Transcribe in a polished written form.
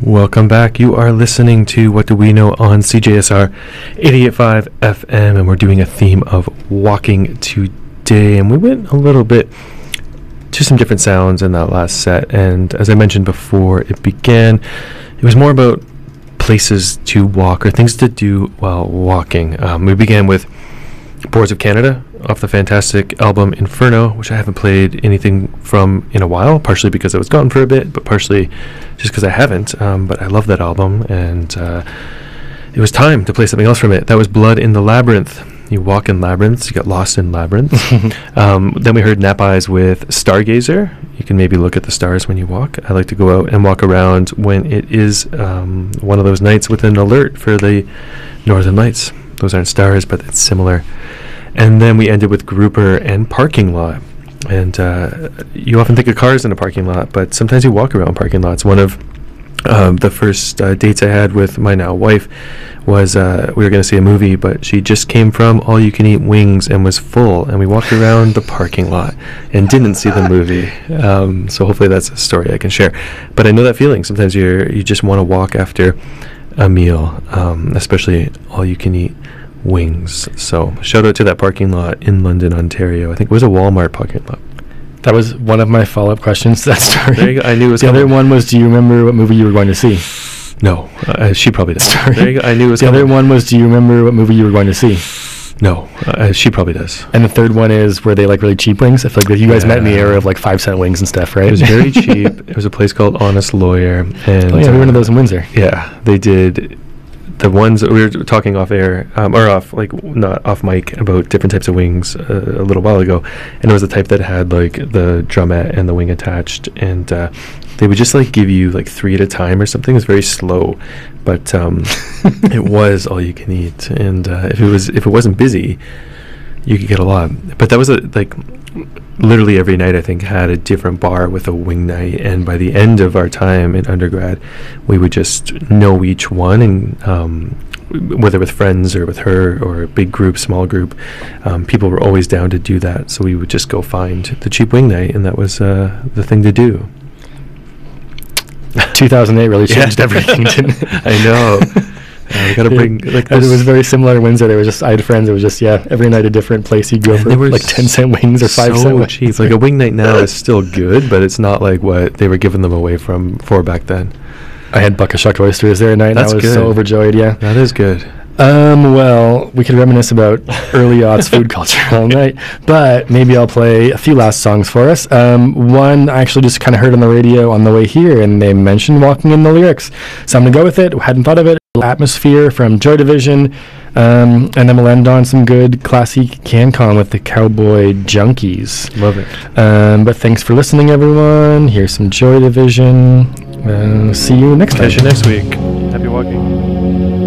Welcome back. You are listening to What Do We Know on CJSR 88.5 FM, and we're doing a theme of walking today. And we went a little bit to some different sounds in that last set. And as I mentioned before it began, it was more about places to walk or things to do while walking. We began with Boards of Canada off the fantastic album Inferno, which I haven't played anything from in a while, partially because I was gone for a bit, but partially just because I haven't. But I love that album, and it was time to play something else from it. That was Blood in the Labyrinth. You walk in labyrinths, you get lost in labyrinths. Then we heard Nap Eyes with Stargazer. You can maybe look at the stars when you walk. I like to go out and walk around when it is one of those nights with an alert for the Northern Lights. Those aren't stars, but it's similar. And then we ended with Grouper and Parking Lot. And you often think of cars in a parking lot, but sometimes you walk around parking lots. One of the first dates I had with my now wife was we were going to see a movie, but she just came from All You Can Eat Wings and was full, and we walked around the parking lot and didn't see the movie. So hopefully that's a story I can share. But I know that feeling. Sometimes you just want to walk after a meal, especially All You Can Eat Wings. So shout out to that parking lot in London, Ontario. I think it was a Walmart parking lot. That was one of my follow-up questions to that story. There you go. I knew it was the coming. other one was, do you remember what movie you were going to see? No, she probably does. There you go. I knew it was the coming. other one was, do you remember what movie you were going to see? No, she probably does. And the third one is, were they like really cheap wings? I feel like you guys met in the era of like 5-cent wings and stuff, right? It was very cheap. It was a place called Honest Lawyer. And we were one of those in Windsor. Yeah, they did. The ones that we were talking off air, or off, like, not off mic, about different types of wings a little while ago, and it was the type that had like the drumette and the wing attached, and they would just like give you like 3 at a time or something. It was very slow, but it was all you can eat, and if it wasn't busy, you could get a lot. But that was literally every night I think had a different bar with a wing night, and by the end of our time in undergrad we would just know each one, and whether with friends or with her or a big group, small group, people were always down to do that, so we would just go find the cheap wing night, and that was the thing to do. 2008 really changed everything, didn't it? I know. We gotta bring like it was very similar in Windsor. I had friends. It was just every night a different place you'd go for like 10-cent wings or 5-cent wings. Cheap. Like a wing night now is still good, but it's not like what they were giving them away for back then. I had buck-a-shuck oysters there at night. That's and I was good. so overjoyed. Yeah, that is good. Well, we could reminisce about early aughts food culture all night, but maybe I'll play a few last songs for us. One I actually just kind of heard on the radio on the way here, and they mentioned walking in the lyrics, so I'm going to go with it. Hadn't thought of it. Atmosphere from Joy Division, and then we'll end on some good classic CanCon with the Cowboy Junkies. Love it. But thanks for listening, everyone. Here's some Joy Division. See you next time. Catch you next week. Happy walking.